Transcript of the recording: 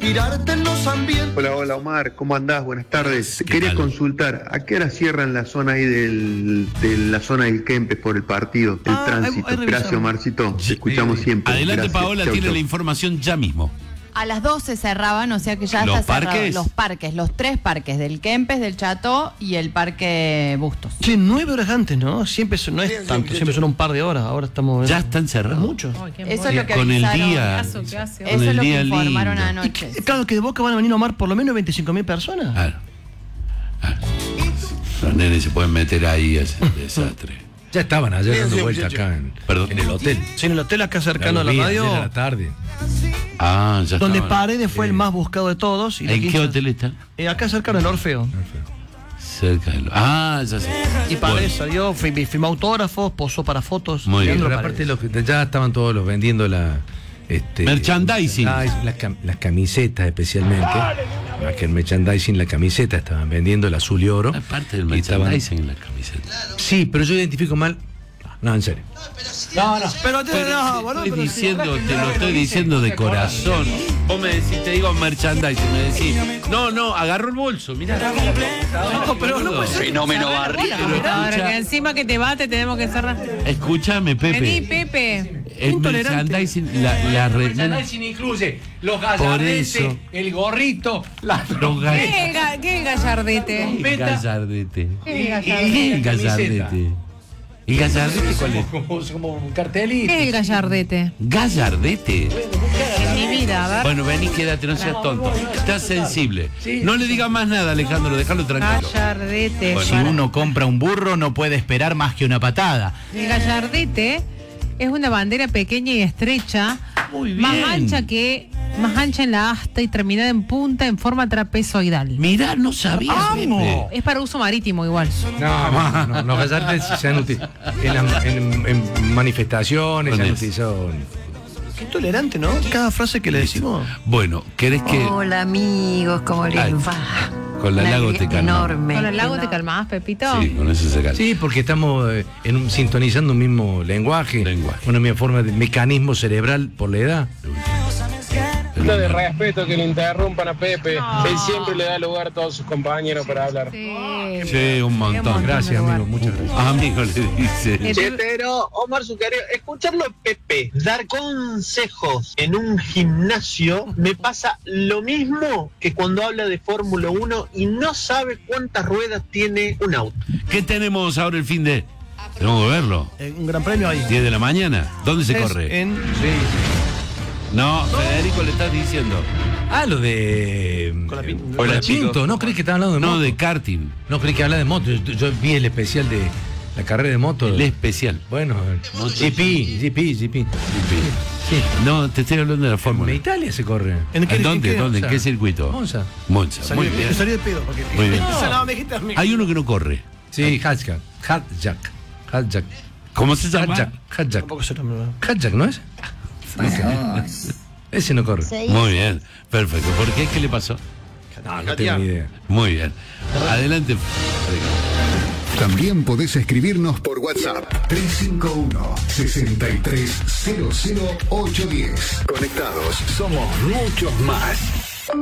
tirarte en los ambientes. Hola Omar, ¿cómo andás? Buenas tardes. Quería tal? consultar, ¿a qué hora cierran la zona ahí de la zona del Kempes por el partido, el tránsito? Gracias, Omarcito, te escuchamos siempre. Adelante, Gracias. Paola, Chau, tiene chau. la información ya mismo. A las 12 cerraban, o sea que ya ¿Los está cerrado. parques? Los parques, los 3 parques, del Kempes, del Chateau y el Parque Bustos. Sí, 9 horas antes, ¿no? Siempre no es tanto, siempre son un par de horas. Ahora estamos. Ya están cerrados. Mucho. Eso es lo que Con el avisaron. día. Eso con el es lo que día informaron lindo. anoche. Claro que de Boca van a venir a Omar por lo menos 25.000 personas. Claro. Los nenes se pueden meter ahí a ese desastre. Ya estaban ayer dando vuelta acá Perdón. en el hotel. Sí, en el hotel acá cercano a la Los vi radio. ayer a la tarde. Ah, ya Donde estaban. Paredes fue el más buscado de todos. Y la ¿En qué quinta- hotel está? Acá cercano al Orfeo. Cerca de ya sé. Y Paredes salió, firmó autógrafos, posó para fotos. Muy bien. Leandro Pero Paredes. aparte ya estaban todos los vendiendo la Merchandising. las camisetas especialmente. Más que el merchandising, la camiseta estaban vendiendo el azul y oro. Aparte del Y estaban- merchandising en la camiseta. Sí, pero yo identifico mal. No, en serio. Pero Te lo estoy diciendo de corazón. Vos me decís, te digo merchandising, me decís, no, agarro el bolso, mirá. Fenómeno barrio. Ahora que encima que te bate tenemos que cerrar. Escúchame, Vení, Pepe. Pepe. El Intolerante. merchandising, la red. incluye los Por eso. el gorrito, la Los ¿Qué es el gallardete? Gallardete. ¿Qué es el gallardete? El Gallardete. ¿Y Gallardete cuál es? como un cartelito. ¿Qué es el gallardete? Gallardete. En mi vida, a ver. Bueno, vení, quédate, no seas tonto. Estás sensible. No le digas más nada, Alejandro, déjalo tranquilo. Gallardete. Bueno, Si uno compra un burro, no puede esperar más que una patada. El gallardete es una bandera pequeña y estrecha, Muy bien. más ancha en la asta y terminada en punta en forma trapezoidal. Mirá, no sabía. Pepe. Es para uso marítimo igual. No, los gallardes se han utilizado en manifestaciones, se han Con utilizado. Qué intolerante, ¿no? Cada frase que le decimos. Bueno, ¿querés que Hola amigos, ¿cómo les Ay, va? con la lago te calmás? Enorme. ¿Con el lago te enorme. calmás, Pepito? Sí, con eso se calma. Sí, porque estamos sintonizando un mismo lenguaje, una misma forma de mecanismo cerebral por la edad. De respeto que le interrumpan a Pepe. Él siempre le da lugar a todos sus compañeros para hablar. Sí, un montón. Gracias, amigo, muchas gracias. Amigo, le dice. Che, pero Omar Zuccarello, escucharlo a Pepe dar consejos en un gimnasio me pasa lo mismo que cuando habla de Fórmula 1 y no sabe cuántas ruedas tiene un auto. ¿Qué tenemos ahora el fin de? Tenemos que verlo. Un gran premio ahí. 10 de la mañana. ¿Dónde se Es corre? En... No, Federico le estás diciendo. Ah, lo de. Con la Con la Pinto, ¿no crees que está hablando de moto? No, de karting. No creí que habla de moto. Yo vi el especial de la carrera de moto. El especial. Bueno, GP. Sí. No, te estoy hablando de la fórmula. En Italia se corre. ¿En dónde? ¿En qué circuito? Monza. Monza. Muy bien. Salí de pedo. Porque... Muy bien. No, me dijiste a mí. Hay uno que no corre. Sí, Hadjack. ¿Cómo se llama? Hadjack. Tampoco se lo... Hadjack, ¿no es? Ese no corre. Muy bien. Perfecto. ¿Por qué? ¿Qué le pasó? No tengo ni idea. Muy bien. Adelante. También podés escribirnos por WhatsApp 351-6300-810. Conectados, somos muchos más.